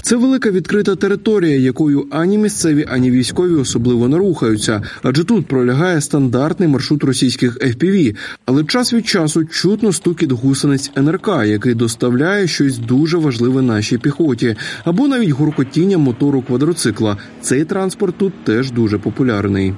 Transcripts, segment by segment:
Це велика відкрита територія, якою ані місцеві, ані військові особливо не рухаються, адже тут пролягає стандартний маршрут російських FPV, але час від часу чутно стукіт гусениць НРК, який доставляє щось дуже важливе нашій піхоті, або навіть гуркотіння мотору квадроцикла. Цей транспорт тут теж дуже популярний.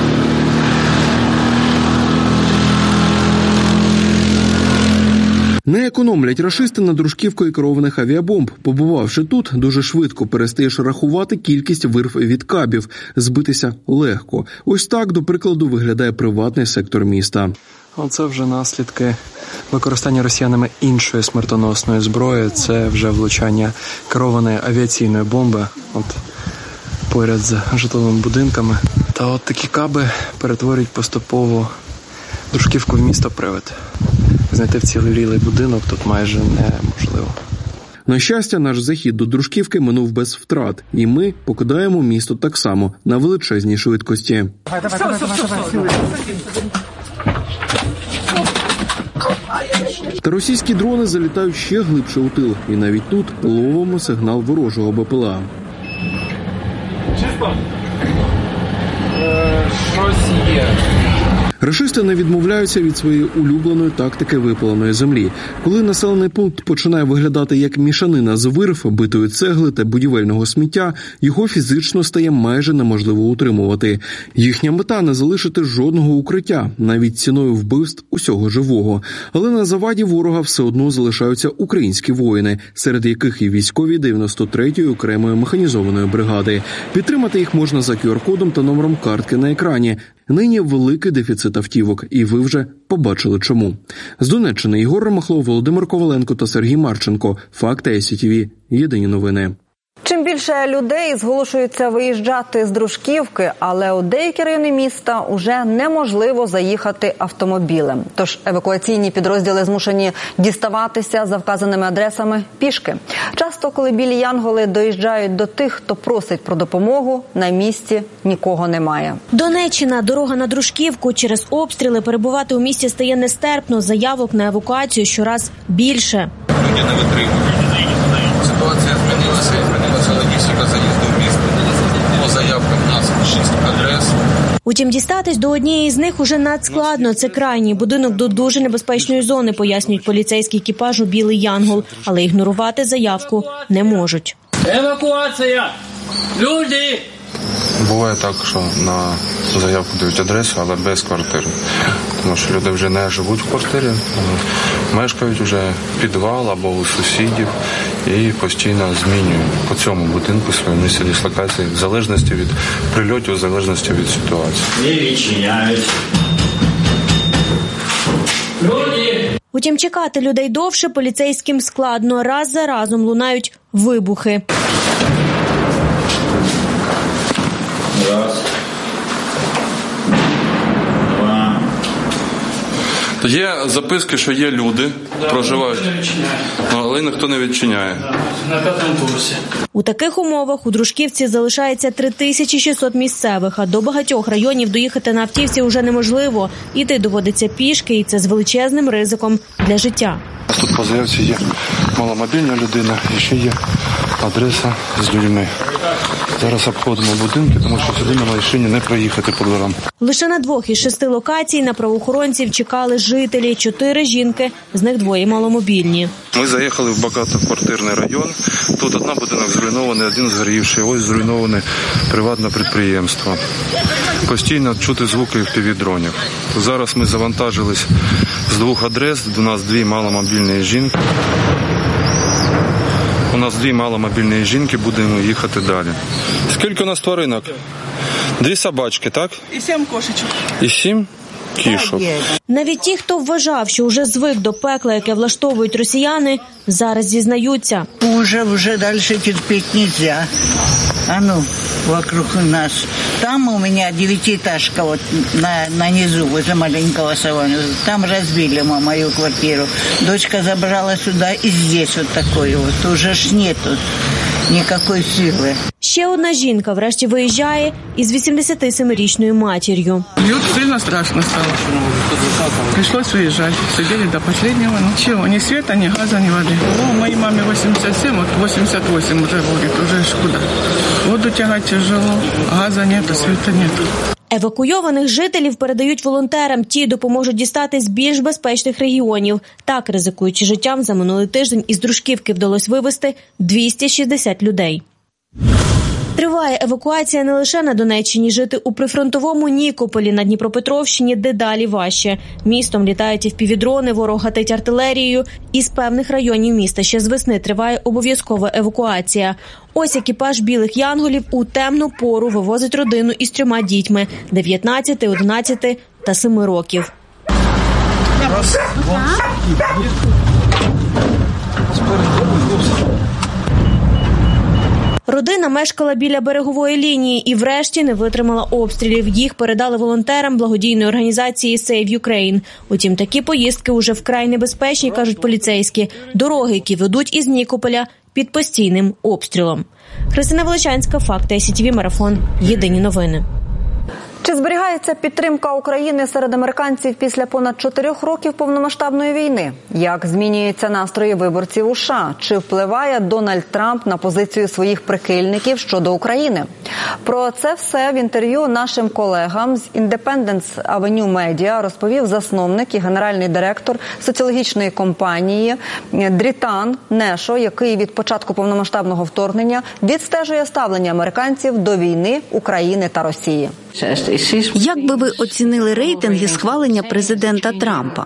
Не економлять рашисти на дружківкою керованих авіабомб. Побувавши тут, дуже швидко перестаєш рахувати кількість вирв від кабів. Збитися легко. Ось так, до прикладу, виглядає приватний сектор міста. Оце вже наслідки використання росіянами іншої смертоносної зброї. Це вже влучання керованої авіаційної бомби поряд з житловими будинками. Та от такі каби перетворюють поступово дружківку в місто-привид. Знайти вцілілий будинок тут майже неможливо. На щастя, наш захід до дружківки минув без втрат. І ми покидаємо місто так само, на величезній швидкості. Та російські дрони залітають ще глибше у тил. І навіть тут ловимо сигнал ворожого БПЛА. Чисто? Щось є. Рашисти не відмовляються від своєї улюбленої тактики випаленої землі. Коли населений пункт починає виглядати як мішанина з вирв, битої цегли та будівельного сміття, його фізично стає майже неможливо утримувати. Їхня мета – не залишити жодного укриття, навіть ціною вбивств усього живого. Але на заваді ворога все одно залишаються українські воїни, серед яких і військові 93-ї окремої механізованої бригади. Підтримати їх можна за QR-кодом та номером картки на екрані. Нині великий дефіцит автівок, і ви вже побачили чому. З Донеччини Ігор Ромахлов, Володимир Коваленко та Сергій Марченко. Факти СІТВ. Єдині новини. Чим більше людей зголошуються виїжджати з дружківки, але у деякі райони міста уже неможливо заїхати автомобілем. Тож евакуаційні підрозділи змушені діставатися за вказаними адресами пішки. Часто, коли білі янголи доїжджають до тих, хто просить про допомогу, на місці нікого немає. Донеччина. Дорога на дружківку. Через обстріли перебувати у місті стає нестерпно. Заявок на евакуацію щораз більше. Люди не витримують. Ситуація змінилася логістика заїзду в місто. По заявкам у нас 6 адрес. Утім, дістатись до однієї з них уже надскладно. Це крайній будинок до дуже небезпечної зони, пояснюють поліцейські екіпажу «Білий Янгол». Але ігнорувати заявку не можуть. Евакуація! Люди! Буває так, що на заявку дають адресу, але без квартири. Тому що люди вже не живуть в квартирі, мешкають вже в підвал або у сусідів і постійно змінюють по цьому будинку своє місце дислокації в залежності від прильотів, в залежності від ситуації. Не відчиняють. Люди! Утім, чекати людей довше поліцейським складно. Раз за разом лунають вибухи. Раз. Два. Є записки, що є люди, проживають, але ніхто не відчиняє. На 5-му поверсі. У таких умовах у дружківці залишається 3600 місцевих, а до багатьох районів доїхати на автівці вже неможливо. Іти доводиться пішки, і це з величезним ризиком для життя. Тут по заявці є маломобільна людина і ще є адреса з людьми. Зараз обходимо будинки, тому що сюди на машині не проїхати по дворам. Лише на 2 із 6 локацій на правоохоронців чекали жителі. 4 жінки, з них 2 маломобільні. Ми заїхали в багатоквартирний район. Тут один будинок зруйнований, один згорівший. Ось зруйноване приватне підприємство. Постійно чути звуки FPV-дронів. Зараз ми завантажились з 2 адрес. У нас 2 маломобільні жінки. У нас 2 маломобільні жінки, будемо їхати далі. Скільки у нас тваринок? 2 собачки, так? І 7 кошечок. І 7 кішок. Навіть ті, хто вважав, що вже звик до пекла, яке влаштовують росіяни, зараз зізнаються. Уже дальше терпеть нельзя. Вокруг нас. Там у меня 9-этажка вот на низу, возле маленького салона. Там разбили мою квартиру. Дочка забрала сюда, и здесь вот такой вот. Уже ж нету. никакой силы. Ще одна жінка врешті виїжджає із 87-річною матір'ю. Сильно страшно стало. Пришлось выезжать. Сидели до последнего. Ничего, ни света, ни газа, ни воды. Моей маме 87, вот 88 уже будет. Уже ж куда. Воду тягать тяжело. Газа нету, света нету. Евакуйованих жителів передають волонтерам. Ті допоможуть дістати з більш безпечних регіонів. Так, ризикуючи життям, за минулий тиждень із Дружківки вдалося вивезти 260 людей. Триває евакуація не лише на Донеччині. Жити у прифронтовому Нікополі на Дніпропетровщині дедалі важче. Містом літають FPV-дрони, ворог гатить артилерією. Із певних районів міста ще з весни триває обов'язкова евакуація. Ось екіпаж «Білих янголів» у темну пору вивозить родину із 3 дітьми – 19, 11 та 7 років. Родина мешкала біля берегової лінії і врешті не витримала обстрілів. Їх передали волонтерам благодійної організації Save Ukraine. Утім, такі поїздки уже вкрай небезпечні, кажуть поліцейські. Дороги, які ведуть із Нікополя, під постійним обстрілом. Христина Величанська, Факти, СІТВ, Марафон. Єдині новини. Чи зберігається підтримка України серед американців після понад 4 років повномасштабної війни? Як змінюються настрої виборців у США? Чи впливає Дональд Трамп на позицію своїх прихильників щодо України? Про це все в інтерв'ю нашим колегам з Independence Avenue Media розповів засновник і генеральний директор соціологічної компанії Дрітан Нешо, який від початку повномасштабного вторгнення відстежує ставлення американців до війни України та Росії. Як би ви оцінили рейтинги схвалення президента Трампа?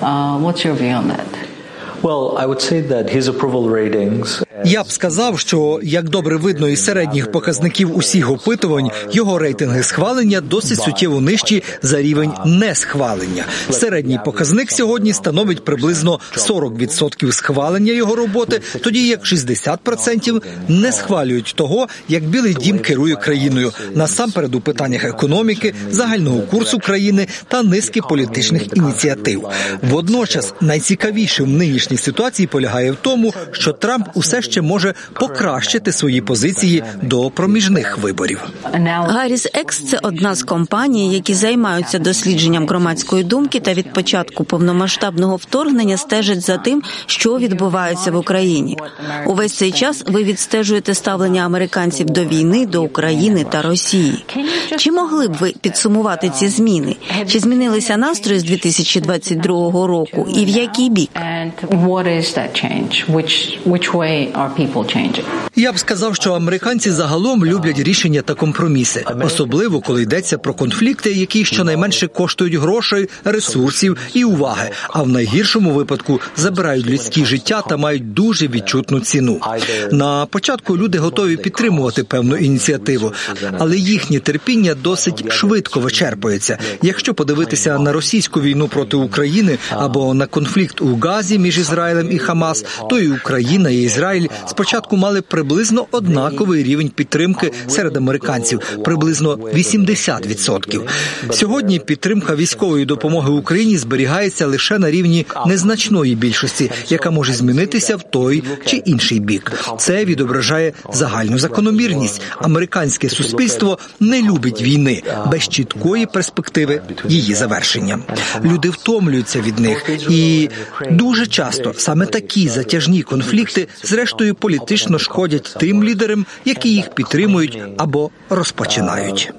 Я б сказав, що, як добре видно із середніх показників усіх опитувань, його рейтинги схвалення досить суттєво нижчі за рівень несхвалення. Середній показник сьогодні становить приблизно 40% схвалення його роботи, тоді як 60% не схвалюють того, як Білий дім керує країною, насамперед у питаннях економіки, загального курсу країни та низки політичних ініціатив. Водночас, найцікавіше в нинішній ситуації полягає в тому, що Трамп усе ще може покращити свої позиції до проміжних виборів. Гарріс Екс – це одна з компаній, які займаються дослідженням громадської думки та від початку повномасштабного вторгнення стежать за тим, що відбувається в Україні. Увесь цей час ви відстежуєте ставлення американців до війни, до України та Росії. Чи могли б ви підсумувати ці зміни? Чи змінилися настрої з 2022 року і в який бік? Я б сказав, що американці загалом люблять рішення та компроміси, особливо коли йдеться про конфлікти, які щонайменше коштують грошей, ресурсів і уваги, а в найгіршому випадку забирають людські життя та мають дуже відчутну ціну. На початку люди готові підтримувати певну ініціативу, але їхнє терпіння досить швидко вичерпується. Якщо подивитися на російську війну проти України або на конфлікт у Газі між Ізраїлем і Хамас, то і Україна, і Ізраїль спочатку мали приблизно однаковий рівень підтримки серед американців – приблизно 80%. Сьогодні підтримка військової допомоги Україні зберігається лише на рівні незначної більшості, яка може змінитися в той чи інший бік. Це відображає загальну закономірність. Американське суспільство не любить війни без чіткої перспективи її завершення. Люди втомлюються від них, і дуже часто саме такі затяжні конфлікти зрештою політично шкодять тим лідерам, які їх підтримують або розпочинають.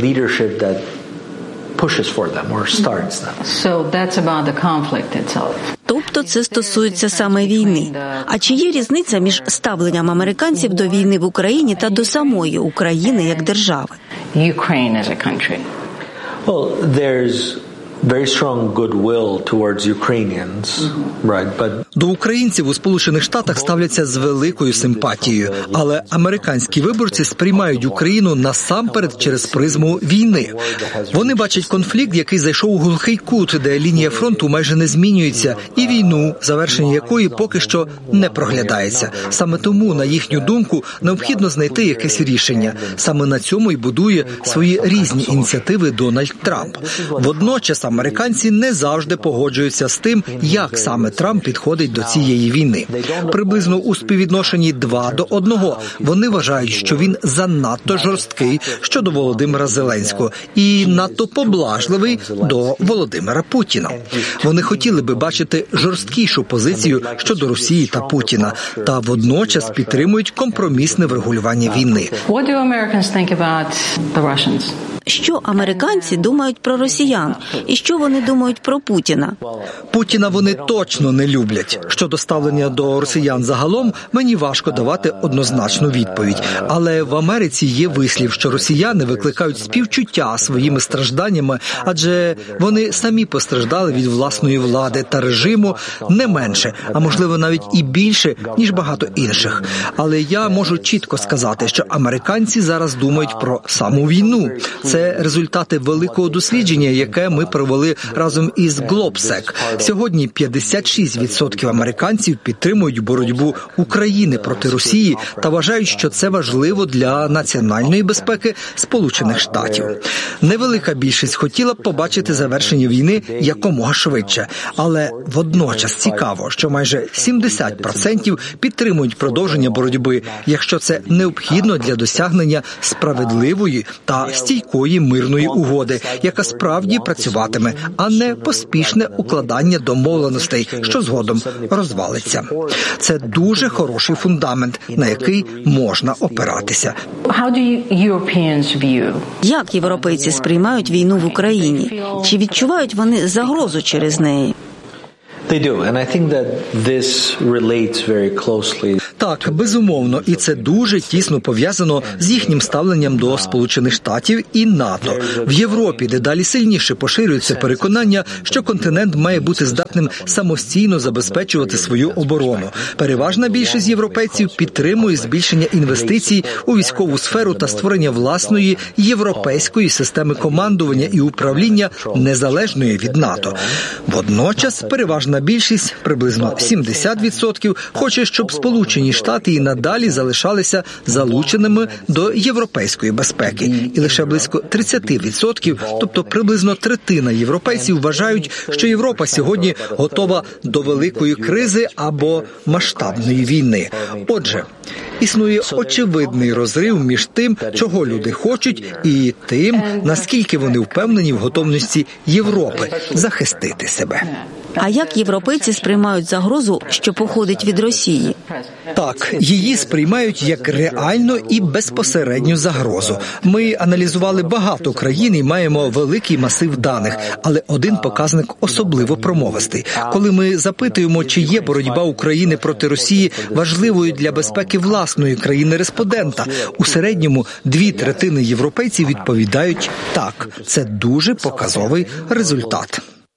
Тобто це стосується саме війни. А чи є різниця між ставленням американців до війни в Україні та до самої України як держави? До українців у Сполучених Штатах ставляться з великою симпатією, але американські виборці сприймають Україну насамперед через призму війни. Вони бачать конфлікт, який зайшов у глухий кут, де лінія фронту майже не змінюється, і війну, завершення якої поки що не проглядається. Саме тому, на їхню думку, необхідно знайти якесь рішення. Саме на цьому і будує свої різні ініціативи Дональд Трамп. Водночас американці не завжди погоджуються з тим, як саме Трамп підходить до цієї війни. Приблизно у співвідношенні 2:1 вони вважають, що він занадто жорсткий щодо Володимира Зеленського і надто поблажливий до Володимира Путіна. Вони хотіли би бачити жорсткішу позицію щодо Росії та Путіна, та водночас підтримують компромісне врегулювання війни. Що американці думають про росіян? І що вони думають про Путіна? Путіна вони точно не люблять. Щодо ставлення до росіян загалом, мені важко давати однозначну відповідь. Але в Америці є вислів, що росіяни викликають співчуття своїми стражданнями, адже вони самі постраждали від власної влади та режиму не менше, а можливо навіть і більше, ніж багато інших. Але я можу чітко сказати, що американці зараз думають про саму війну. Це результати великого дослідження, яке ми провели разом із Globsec. Сьогодні 56% американців підтримують боротьбу України проти Росії та вважають, що це важливо для національної безпеки Сполучених Штатів. Невелика більшість хотіла б побачити завершення війни якомога швидше. Але водночас цікаво, що майже 70% підтримують продовження боротьби, якщо це необхідно для досягнення справедливої та стійкої мирної угоди, яка справді працюватиме, а не поспішне укладання домовленостей, що згодом розвалиться. Це дуже хороший фундамент, на який можна опиратися. Як європейці сприймають війну в Україні? Чи відчувають вони загрозу через неї? Так, безумовно, і це дуже тісно пов'язано з їхнім ставленням до Сполучених Штатів і НАТО. В Європі дедалі сильніше поширюється переконання, що континент має бути здатним самостійно забезпечувати свою оборону. Переважна більшість європейців підтримує збільшення інвестицій у військову сферу та створення власної європейської системи командування і управління, незалежної від НАТО. Водночас, переважна більшість, приблизно 70%, хоче, щоб Сполучені Штати і надалі залишалися залученими до європейської безпеки. І лише близько 30%, тобто приблизно третина європейців, вважають, що Європа сьогодні готова до великої кризи або масштабної війни. Отже, існує очевидний розрив між тим, чого люди хочуть, і тим, наскільки вони впевнені в готовності Європи захистити себе. А як європейці сприймають загрозу, що походить від Росії? Так, її сприймають як реальну і безпосередню загрозу. Ми аналізували багато країн і маємо великий масив даних, але один показник особливо промовистий. Коли ми запитуємо, чи є боротьба України проти Росії важливою для безпеки власної країни-респондента, у середньому 2/3 європейців відповідають «так». Це дуже показовий результат.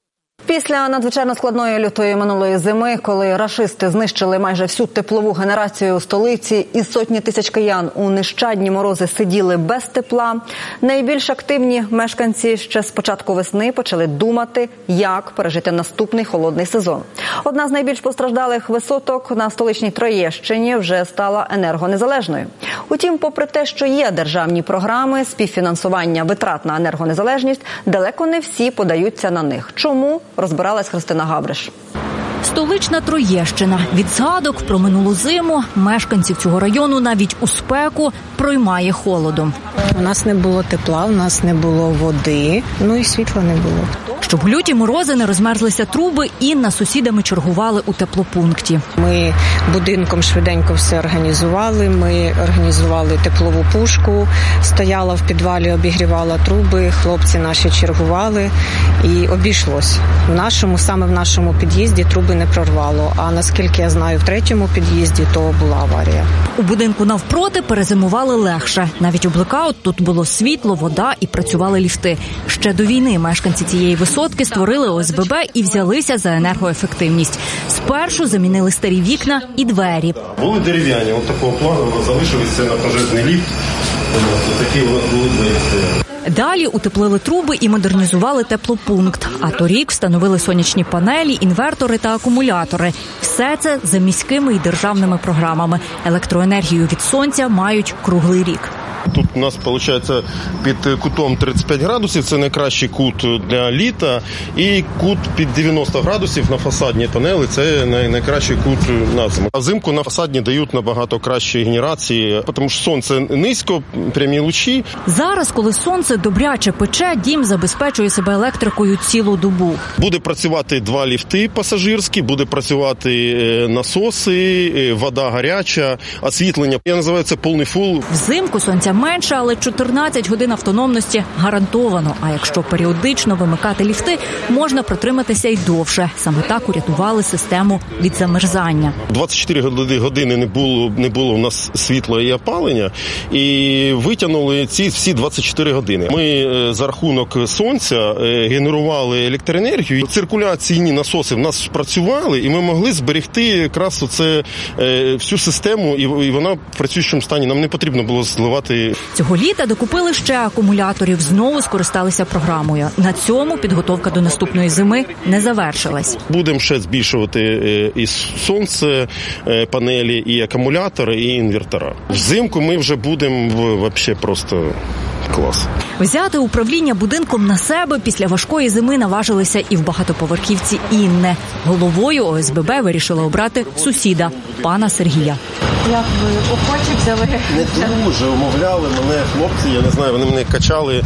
Після надзвичайно складної лютої минулої зими, коли рашисти знищили майже всю теплову генерацію у столиці і сотні тисяч киян у нещадні морози сиділи без тепла, найбільш активні мешканці ще з початку весни почали думати, як пережити наступний холодний сезон. Одна з найбільш постраждалих висоток на столичній Троєщині вже стала енергонезалежною. Утім, попри те, що є державні програми співфінансування витрат на енергонезалежність, далеко не всі подаються на них. Чому? Розбиралась Христина Гавриш. Столична Троєщина. Від згадок про минулу зиму мешканців цього району навіть у спеку проймає холодом. У нас не було тепла, у нас не було води, ну і світла не було. Щоб в люті морози не розмерзлися труби, Інна з сусідами чергували у теплопункті. Ми будинком швиденько все організували, ми організували теплову пушку, стояла в підвалі, обігрівала труби, хлопці наші чергували і обійшлось. Саме в нашому під'їзді труби не прорвало, а наскільки я знаю, в 3-му під'їзді то була аварія. У будинку навпроти перезимували легше. Навіть у блекаут тут було світло, вода і працювали ліфти. Ще до війни мешканці цієї висотки створили ОСББ і взялися за енергоефективність. Спершу замінили старі вікна і двері. Були дерев'яні, от такого плану, залишилися на пожежний ліфт. Ось такі були двері. Далі утеплили труби і модернізували теплопункт. А торік встановили сонячні панелі, інвертори та акумулятори. Все це за міськими і державними програмами. Електроенергію від сонця мають круглий рік. Тут у нас, виходить, під кутом 35 градусів, це найкращий кут для літа, і кут під 90 градусів на фасадні панели, це найкращий кут на зиму. А взимку на фасадні дають набагато кращі генерації, тому що сонце низько, прямі лучі. Зараз, коли сонце добряче пече, дім забезпечує себе електрикою цілу добу. Буде працювати 2 ліфти пасажирські, буде працювати насоси, вода гаряча, освітлення. Я називаю це повний фул. Взимку сонця менше, але 14 годин автономності гарантовано. А якщо періодично вимикати ліфти, можна протриматися й довше. Саме так урятували систему від замерзання. 24 години не було у нас світла і опалення, і витягнули ці всі 24 години. Ми за рахунок сонця генерували електроенергію. Циркуляційні насоси в нас працювали, і ми могли зберегти якраз всю систему, і вона в працюючому стані. Нам не потрібно було зливати. Цього літа докупили ще акумуляторів, знову скористалися програмою. На цьому підготовка до наступної зими не завершилась. Будемо ще збільшувати і сонце, панелі, і акумулятори, і інвертора. Взимку ми вже будемо взагалі просто клас. Взяти управління будинком на себе після важкої зими наважилися і в багатоповерхівці Інне. Головою ОСББ вирішила обрати сусіда, пана Сергія. Як ви охоче взяли? Не дуже умовляли мене хлопці, я не знаю, вони мене качали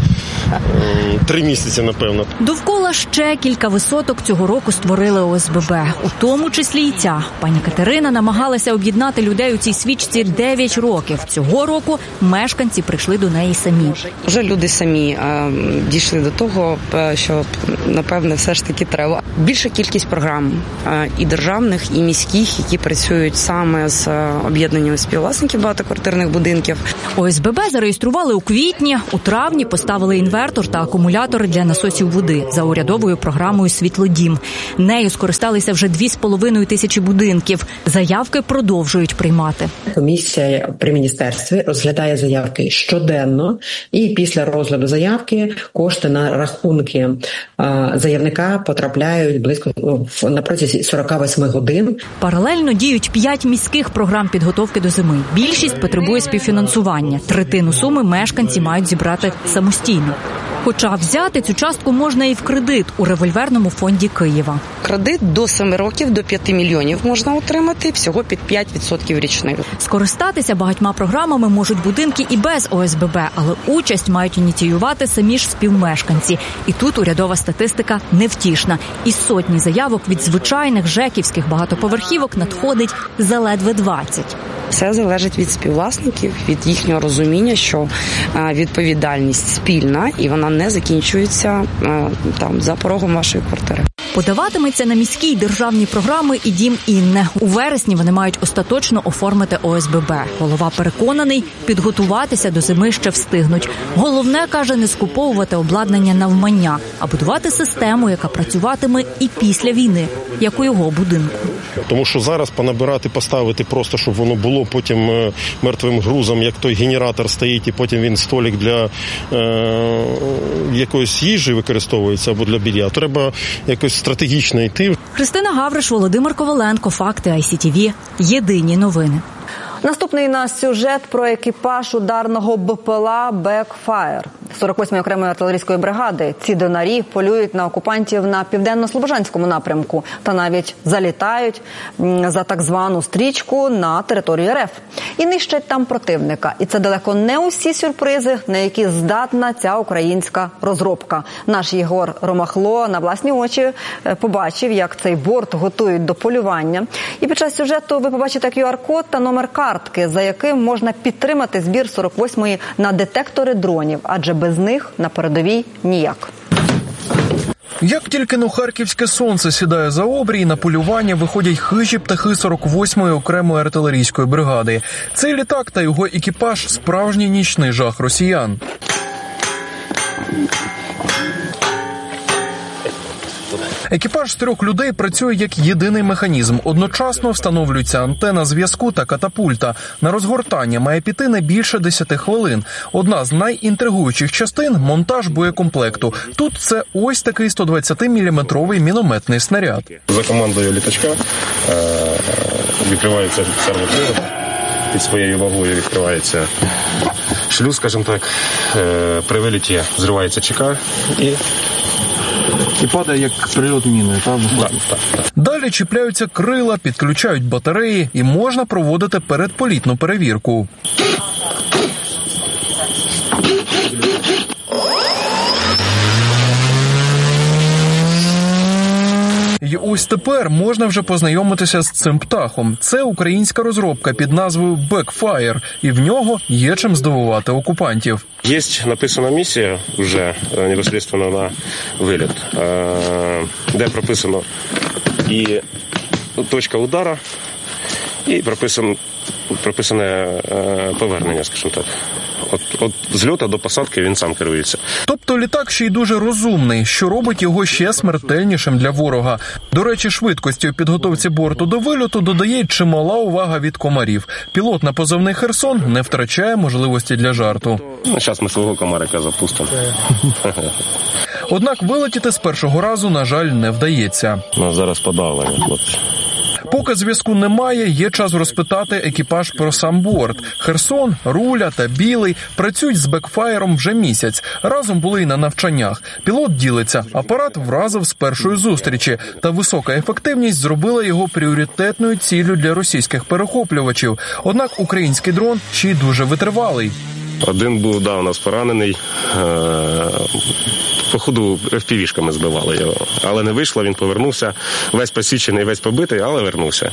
3 місяці, напевно. Довкола ще кілька висоток цього року створили ОСББ, у тому числі і ця. Пані Катерина намагалася об'єднати людей у цій свічці 9 років. Цього року мешканці прийшли до неї самі. Вже люди самі дійшли до того, що, напевне, все ж таки треба. Більша кількість програм і державних, і міських, які працюють саме з об'єднанням співвласників багатоквартирних будинків. ОСББ зареєстрували у квітні, у травні поставили інвертор та акумулятори для насосів води за урядовою програмою «Світлодім». Нею скористалися вже 2,5 тисячі будинків. Заявки продовжують приймати. Комісія при міністерстві розглядає заявки щоденно, і після розгляду заявки кошти на рахунки заявника потрапляють близько на протязі 48 годин. Паралельно діють 5 міських програм підготовки до зими. Більшість потребує співфінансування. Третину суми мешканці мають зібрати самостійно. Хоча взяти цю частку можна і в кредит у револьверному фонді Києва. Кредит до 7 років, до 5 мільйонів можна отримати, всього під 5% річних. Скористатися багатьма програмами можуть будинки і без ОСББ, але участь мають ініціювати самі ж співмешканці. І тут урядова статистика невтішна. Із сотні заявок від звичайних жеківських багатоповерхівок надходить заледве 20. Все залежить від співвласників, від їхнього розуміння, що відповідальність спільна і вона не закінчується там за порогом вашої квартири. Подаватиметься на міські й державні програми і дім Інне. У вересні вони мають остаточно оформити ОСББ. Голова переконаний, підготуватися до зими ще встигнуть. Головне, каже, не скуповувати обладнання навмання, а будувати систему, яка працюватиме і після війни, як у його будинку. Тому що зараз понабирати, поставити просто, щоб воно було потім мертвим грузом, як той генератор стоїть, і потім він столик для якоїсь їжі використовується або для білья. Треба якось стратегічно йти. Христина Гавриш, Володимир Коваленко, Факти ICTV. Єдині новини. Наступний наш сюжет про екіпаж ударного БПЛА «Бекфаєр». 48-ї окремої артилерійської бригади. Ці донарі полюють на окупантів на південно-слобожанському напрямку та навіть залітають за так звану стрічку на територію РФ. І нищать там противника. І це далеко не усі сюрпризи, на які здатна ця українська розробка. Наш Єгор Ромахло на власні очі побачив, як цей борт готують до полювання. І під час сюжету ви побачите QR-код та номер картки, за яким можна підтримати збір 48-ї на детектори дронів, адже без них на передовій ніяк. Як тільки харківське сонце сідає за обрій, на полювання виходять хижі птахи 48-ї окремої артилерійської бригади. Цей літак та його екіпаж – справжній нічний жах росіян. Екіпаж з 3 людей працює як єдиний механізм. Одночасно встановлюється антена зв'язку та катапульта. На розгортання має піти не більше 10 хвилин. Одна з найінтригуючих частин – монтаж боєкомплекту. Тут це ось такий 120-мм мінометний снаряд. За командою літачка відкривається сервопривод. Під своєю вагою відкривається шлюз, скажімо так, при виліті зривається чека і падає як прильот міною, так? Так. Далі чіпляються крила, підключають батареї і можна проводити передполітну перевірку. І ось тепер можна вже познайомитися з цим птахом. Це українська розробка під назвою Backfire, і в нього є чим здивувати окупантів. Є написана місія вже непосредственно на виліт, де прописано і точка удару, і прописане повернення, скажімо так. От зльота до посадки він сам керується. Тобто літак ще й дуже розумний, що робить його ще смертельнішим для ворога. До речі, швидкості у підготовці борту до вильоту додає чимала увага від комарів. Пілот на позивний «Херсон» не втрачає можливості для жарту. Зараз ми свого комарика запустимо. Однак вилетіти з першого разу, на жаль, не вдається. Нас зараз подавлення, хлопці. Поки зв'язку немає, є час розпитати екіпаж про сам борт. Херсон, Руля та Білий працюють з Бекфаєром вже місяць. Разом були й на навчаннях. Пілот ділиться. Апарат вразив з першої зустрічі. Та висока ефективність зробила його пріоритетною ціллю для російських перехоплювачів. Однак український дрон ще й дуже витривалий. Один був, у нас поранений. Походу, FPV-шками збивали його. Але не вийшло, він повернувся. Весь посічений, весь побитий, але вернувся.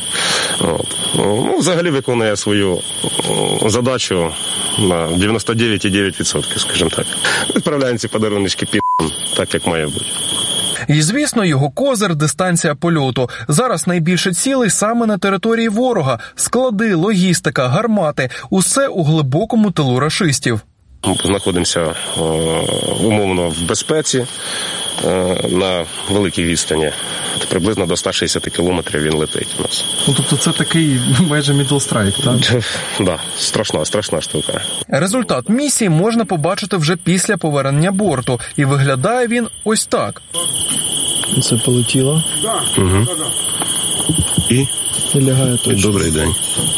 Взагалі виконує свою задачу на 99,9%, скажімо так. Відправляємо ці подаруночки так, як має бути. І, звісно, його козир – дистанція польоту. Зараз найбільше цілей саме на території ворога. Склади, логістика, гармати – усе у глибокому тилу рашистів. Знаходимося умовно в безпеці на великій відстані. Приблизно до 160 кілометрів він летить у нас. Тобто це такий майже middle strike, так? Так, страшна штука. Результат місії можна побачити вже після повернення борту. І виглядає він ось так. Це полетіло. Угу. І лягає точно. Добрий день.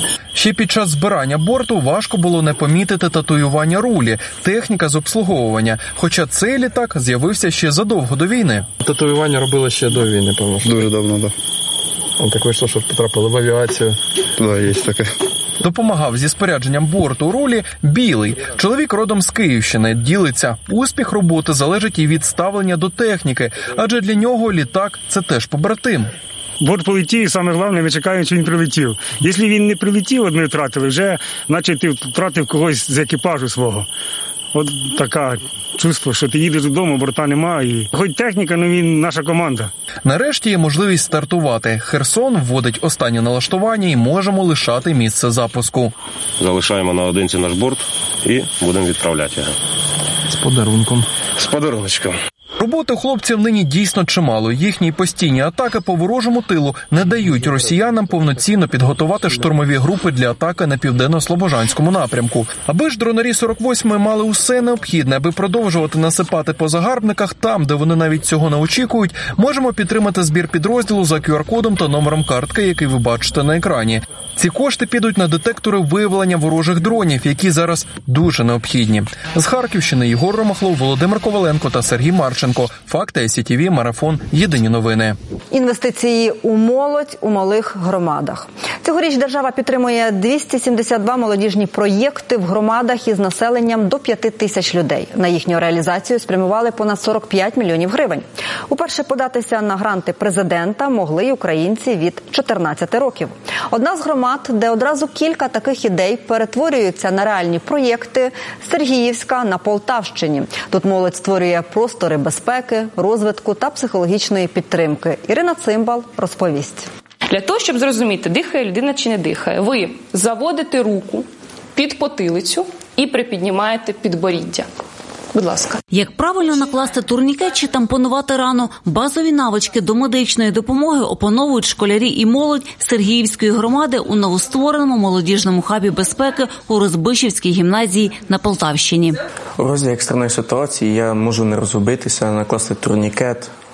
Ще під час збирання борту важко було не помітити татуювання рулі, техніка з обслуговування. Хоча цей літак з'явився ще задовго до війни. Татуювання робили ще до війни, певно. Дуже давно, так. Так вийшло, що потрапили в авіацію. Так, є таке. Допомагав зі спорядженням борту рулі Білий. Чоловік родом з Київщини. Ділиться. Успіх роботи залежить і від ставлення до техніки. Адже для нього літак – це теж побратим. Борт полетів, і саме головне, ми чекаємо, чи він прилетів. Якщо він не прилетів, от ми втратили, вже наче ти втратив когось з екіпажу свого. От таке чувство, що ти їдеш додому, борта немає. І хоч техніка, але він наша команда. Нарешті є можливість стартувати. Херсон вводить останнє налаштування і можемо лишати місце запуску. Залишаємо наодинці наш борт і будемо відправляти його. З подарунком. З подаруночком. Роботи хлопців нині дійсно чимало. Їхні постійні атаки по ворожому тилу не дають росіянам повноцінно підготувати штурмові групи для атаки на південно-слобожанському напрямку. Аби ж дронарі 48-ї мали усе необхідне, аби продовжувати насипати по загарбниках там, де вони навіть цього не очікують, можемо підтримати збір підрозділу за QR-кодом та номером картки, який ви бачите на екрані. Ці кошти підуть на детектори виявлення ворожих дронів, які зараз дуже необхідні. З Харківщини Єгор Ромахлов, Володимир Коваленко та Сергій Марченко. Факти СІТВ, Марафон, Єдині новини. Інвестиції у молодь у малих громадах. Цьогоріч держава підтримує 272 молодіжні проєкти в громадах із населенням до 5 тисяч людей. На їхню реалізацію спрямували понад 45 мільйонів гривень. Уперше податися на гранти президента могли й українці від 14 років. Одна з громад, де одразу кілька таких ідей перетворюються на реальні проєкти – Сергіївська на Полтавщині. Тут молодь створює простори безпеки, розвитку та психологічної підтримки. Ірина Цимбал розповість. Для того, щоб зрозуміти, дихає людина чи не дихає, ви заводите руку під потилицю і припіднімаєте підборіддя. Будь ласка. Як правильно накласти турнікет чи тампонувати рану, базові навички до медичної допомоги опановують школярі і молодь Сергіївської громади у новоствореному молодіжному хабі безпеки у Розбишівській гімназії на Полтавщині. У разі екстреної ситуації я можу не розгубитися, накласти турнікет,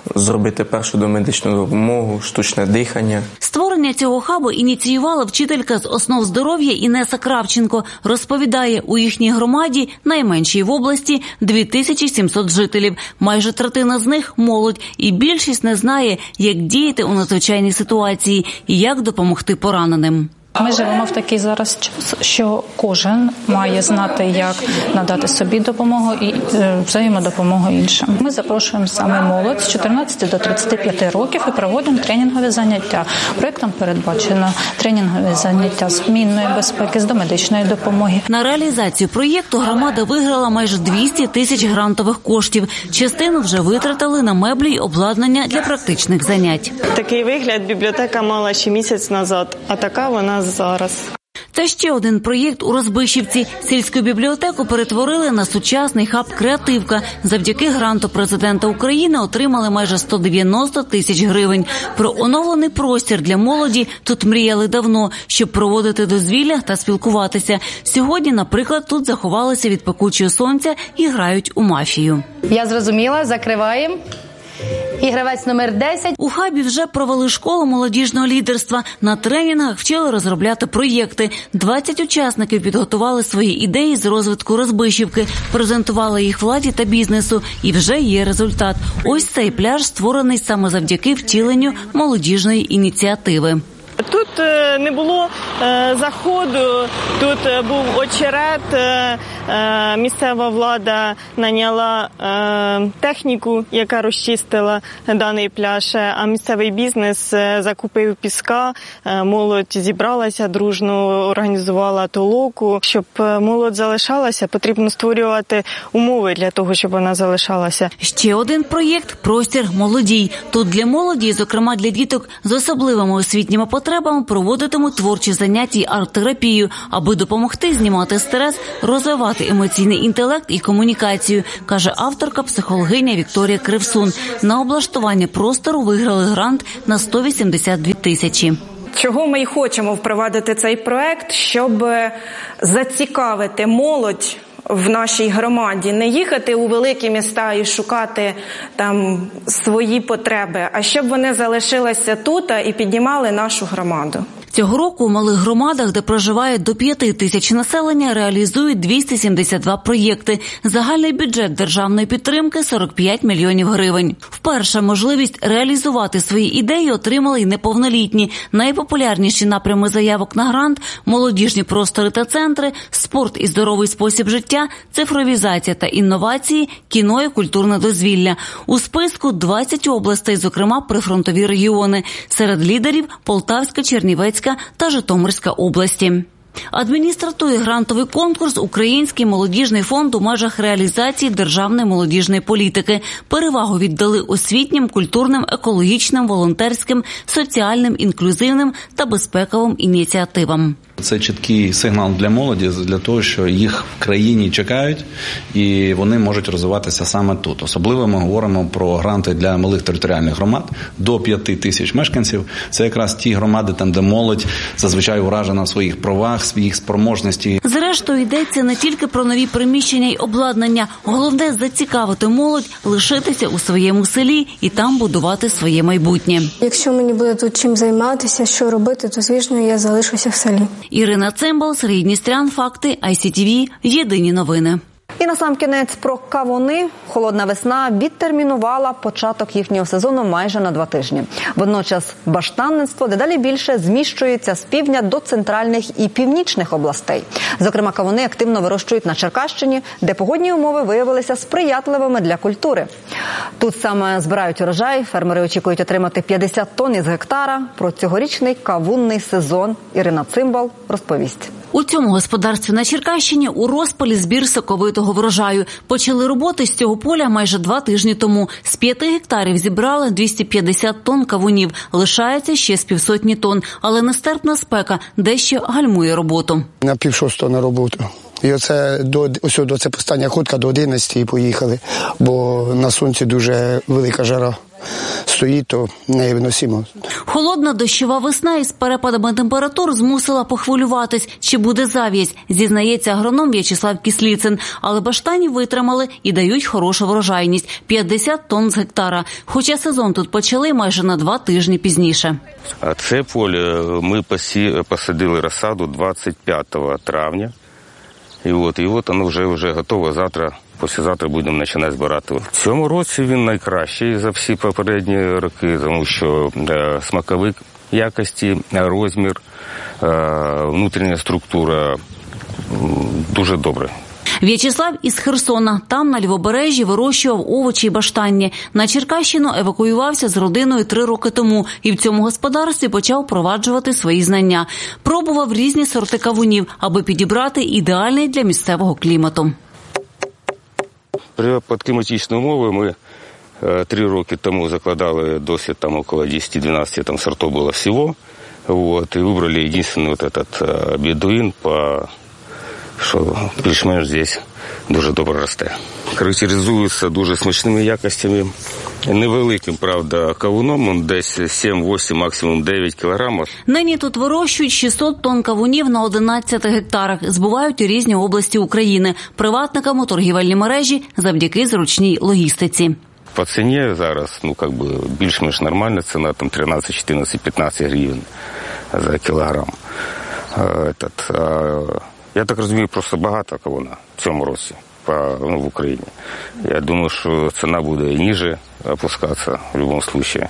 зробити першу домедичну допомогу, штучне дихання. Створення цього хабу ініціювала вчителька з основ здоров'я Інеса Кравченко. Розповідає, у їхній громаді, найменшій в області, 2700 жителів. Майже третина з них – молодь. І більшість не знає, як діяти у надзвичайній ситуації і як допомогти пораненим. Ми живемо в такий зараз час, що кожен має знати, як надати собі допомогу і взаємодопомогу іншим. Ми запрошуємо саме молодь з 14 до 35 років і проводимо тренінгові заняття. Проєктом передбачено тренінгові заняття з мінної безпеки, з домедичної допомоги. На реалізацію проєкту громада виграла майже 200 тисяч грантових коштів. Частину вже витратили на меблі й обладнання для практичних занять. Такий вигляд бібліотека мала ще місяць назад, а така вона зараз. Це ще один проєкт у Розбишівці. Сільську бібліотеку перетворили на сучасний хаб «Креативка». Завдяки гранту президента України отримали майже 190 тисяч гривень. Про оновлений простір для молоді тут мріяли давно, щоб проводити дозвілля та спілкуватися. Сьогодні, наприклад, тут заховалися від пекучого сонця і грають у мафію. Я зрозуміла, закриваємо. І гравець номер 10. У хабі вже провели школу молодіжного лідерства. На тренінгах вчили розробляти проєкти. 20 учасників підготували свої ідеї з розвитку Розбишівки, презентували їх владі та бізнесу. І вже є результат. Ось цей пляж створений саме завдяки втіленню молодіжної ініціативи. Тут не було заходу, тут був очерет, місцева влада наняла техніку, яка розчистила даний пляж, а місцевий бізнес закупив піска, молодь зібралася дружно, організувала толоку. Щоб молодь залишалася, потрібно створювати умови для того, щоб вона залишалася. Ще один проєкт – «Простір молодій». Тут для молоді, зокрема для діток з особливими освітніми потребами, проводитимуть творчі заняття й арт-терапію, аби допомогти знімати стрес, розвивати емоційний інтелект і комунікацію, каже авторка, психологиня Вікторія Кривсун. На облаштування простору виграли грант на 182 тисячі. Чого ми й хочемо впровадити цей проект, щоб зацікавити молодь в нашій громаді, не їхати у великі міста і шукати там свої потреби, а щоб вони залишилися тут і піднімали нашу громаду. Цього року у малих громадах, де проживає до 5 тисяч населення, реалізують 272 проєкти. Загальний бюджет державної підтримки – 45 мільйонів гривень. Вперше можливість реалізувати свої ідеї отримали й неповнолітні. Найпопулярніші напрями заявок на грант – молодіжні простори та центри, спорт і здоровий спосіб життя, цифровізація та інновації, кіно і культурне дозвілля. У списку 20 областей, зокрема прифронтові регіони. Серед лідерів – Полтавська, Чернівецька та Житомирська області. Адміністратує грантовий конкурс Український молодіжний фонд у межах реалізації державної молодіжної політики. Перевагу віддали освітнім, культурним, екологічним, волонтерським, соціальним, інклюзивним та безпековим ініціативам. Це чіткий сигнал для молоді, для того, що їх в країні чекають і вони можуть розвиватися саме тут. Особливо ми говоримо про гранти для малих територіальних громад до 5 тисяч мешканців. Це якраз ті громади, там де молодь зазвичай уражена в своїх правах, своїх спроможності. Зрештою, йдеться не тільки про нові приміщення й обладнання. Головне – зацікавити молодь, лишитися у своєму селі і там будувати своє майбутнє. Якщо мені буде тут чим займатися, що робити, то, звісно, я залишуся в селі. Ірина Цимбал, Сергій Дністрян, Факти, ICTV, Єдині новини. І насамкінець про кавуни. Холодна весна відтермінувала початок їхнього сезону майже на 2 тижні. Водночас баштанництво дедалі більше зміщується з півдня до центральних і північних областей. Зокрема, кавуни активно вирощують на Черкащині, де погодні умови виявилися сприятливими для культури. Тут саме збирають урожай, фермери очікують отримати 50 тонн із гектара. Про цьогорічний кавунний сезон Ірина Цимбал розповість. У цьому господарстві на Черкащині у розпалі збір соковитого врожаю. Почали роботи з цього поля майже 2 тижні тому. З 5 гектарів зібрали 250 тонн кавунів. Лишається ще з 500 тонн. Але нестерпна спека дещо гальмує роботу. На 5:30 на роботу. І оце до це остання ходка до 11 поїхали, бо на сонці дуже велика жара. стоїть, то невиносимо. Холодна дощова весна із перепадами температур змусила похвилюватись, чи буде зав'язь, зізнається агроном В'ячеслав Кисліцин. Але баштані витримали і дають хорошу врожайність – 50 тонн з гектара. Хоча сезон тут почали майже на 2 тижні пізніше. А це поле ми посадили розсаду 25 травня. І от воно вже готове. Післязавтра будемо починати збирати. В цьому році він найкращий за всі попередні роки, тому що смаковик якості, розмір, внутрішня структура дуже добре. В'ячеслав із Херсона. Там на Лівобережжі вирощував овочі й баштанні. На Черкащину евакуювався з родиною 3 роки тому і в цьому господарстві почав впроваджувати свої знання. Пробував різні сорти кавунів, аби підібрати ідеальний для місцевого клімату. Під кліматичні умови ми 3 роки тому закладали досвід, там около 10-12 сортов було всього. І вибрали єдиний этот бедуїн, що більш-менш здесь дуже добре росте. Характеризується дуже смачними якостями. Невеликим, правда, кавуном, десь 7-8, максимум 9 кілограмів. Нині тут вирощують 600 тонн кавунів на 11 гектарах. Збувають у різні області України. Приватникам у торгівельні мережі завдяки зручній логістиці. По ціні зараз, більш-менш нормальна ціна, 13, 14, 15 гривень за кілограм. Я так розумію, просто багато кавуна в цьому році в Україні. Я думаю, що ціна буде ниже опускатися в будь-якому випадку.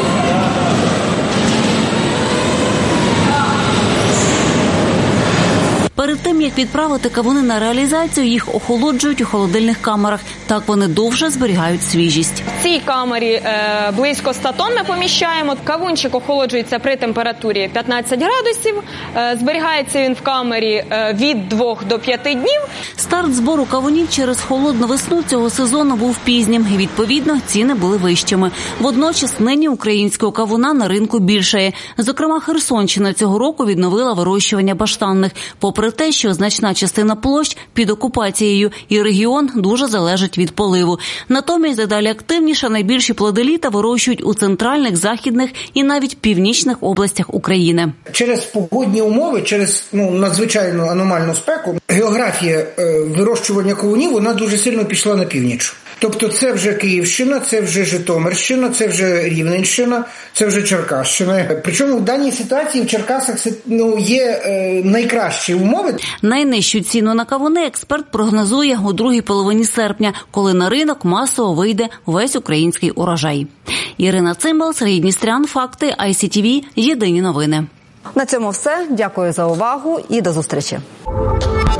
Перед тим, як відправити кавуни на реалізацію, їх охолоджують у холодильних камерах. Так вони довше зберігають свіжість. В цій камері близько 100 тонн ми поміщаємо. Кавунчик охолоджується при температурі 15 градусів. Зберігається він в камері від 2 до 5 днів. Старт збору кавунів через холодну весну цього сезону був пізнім. І, відповідно, ціни були вищими. Водночас, нині українського кавуна на ринку більшає. Зокрема, Херсонщина цього року відновила вирощування баштанних. Попри те, що значна частина площ під окупацією і регіон дуже залежить від поливу. Натомість, дедалі активніше найбільші плоди літа вирощують у центральних, західних і навіть північних областях України. Через погодні умови, через надзвичайну аномальну спеку, географія вирощування кавунів, вона дуже сильно пішла на північ. Тобто це вже Київщина, це вже Житомирщина, це вже Рівненщина, це вже Черкащина. Причому в даній ситуації в Черкасах є найкращі умови. Найнижчу ціну на кавуни експерт прогнозує у другій половині серпня, коли на ринок масово вийде весь український урожай. Ірина Цимбал, Сергій Дністрян, Факти, ICTV, Єдині новини. На цьому все. Дякую за увагу і до зустрічі.